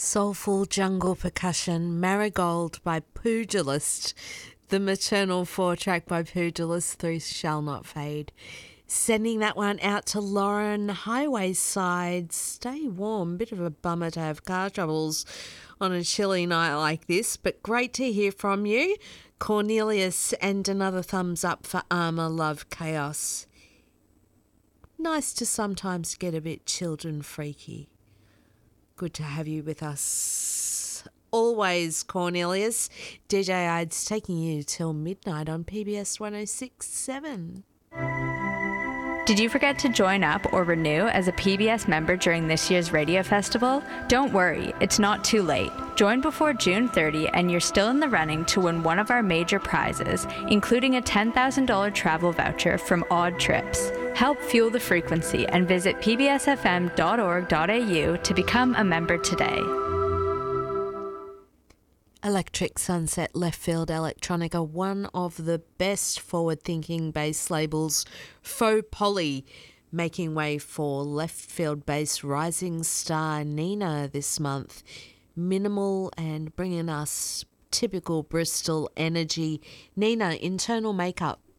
Soulful jungle percussion, Marigold by Pugilist. The Maternal 4-track by Pugilist, Through Shall Not Fade. Sending that one out to Lauren, Highway Side. Stay warm. Bit of a bummer to have car troubles on a chilly night like this, but great to hear from you. Cornelius, and another thumbs up for Armour, Love Chaos. Nice to sometimes get a bit chilled and freaky. Good to have you with us. Always, Cornelius. DJ Ides taking you till midnight on PBS 106.7. Did you forget to join up or renew as a PBS member during this year's radio festival? Don't worry, it's not too late. Join before June 30 and you're still in the running to win one of our major prizes, including a $10,000 travel voucher from Odd Trips. Help fuel the frequency and visit pbsfm.org.au to become a member today. Electric Sunset, Left Field Electronica, one of the best forward-thinking bass labels, Faux Poly, making way for left field bass rising star Nina this month. Minimal and bringing us typical Bristol energy. Nina, Internal Makeup.